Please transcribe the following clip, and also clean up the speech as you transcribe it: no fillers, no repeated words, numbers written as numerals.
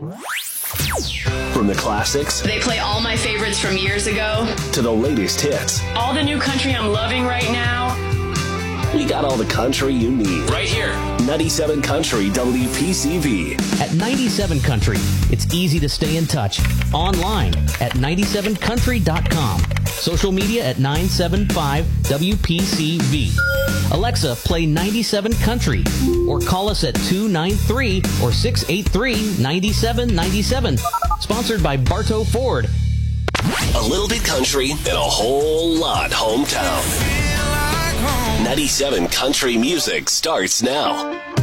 From the classics They play all my favorites from years ago. to the latest hits, All the new country I'm loving right now. we got all the country you need. Right here. 97 Country WPCV. At 97 Country, it's easy to stay in touch. Online at 97country.com. Social media at 975 WPCV. Alexa, play 97 Country. Or call us at 293 or 683 9797. Sponsored by Bartow Ford. A little bit country and a whole lot hometown. 97 Country music starts now.